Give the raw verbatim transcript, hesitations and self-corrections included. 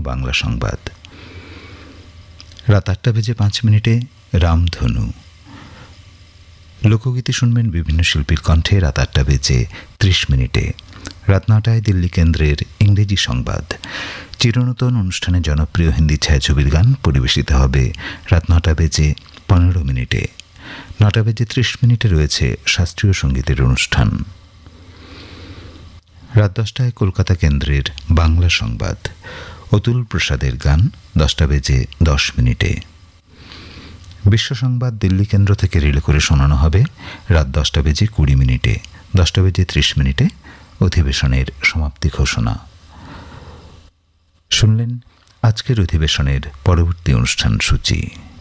বাংলা সংবাদ। রাত আটটা বেজে পাঁচ মিনিটে রামধনু। লোকগীতি শুনবেন বিভিন্ন শিল্পীর কণ্ঠে রাত আটটা বেজে ত্রিশ মিনিটে। রাত নটায় দিল্লি কেন্দ্রের ইংরেজি সংবাদ। চিরনূতন অনুষ্ঠানে জনপ্রিয় হিন্দি ছায়াছবির গান পরিবেশিত হবে রাত নটা বেজে পনেরো মিনিটে। নটা বেজে ত্রিশ মিনিটে রয়েছে শাস্ত্রীয় সঙ্গীতের অনুষ্ঠান। রাত দশটায় কলকাতা কেন্দ্রের বাংলা সংবাদ। অতুল প্রসাদের গান দশটা বেজে দশ মিনিটে। বিশ্ব সংবাদ দিল্লি কেন্দ্র থেকে রিলে করে শোনানো হবে রাত দশটা বেজে কুড়ি মিনিটে। দশটা বেজে ত্রিশ মিনিটে অধিবেশনের সমাপ্তি ঘোষণা। শুনলেন আজকের অধিবেশনের পরবর্তী অনুষ্ঠান সূচি।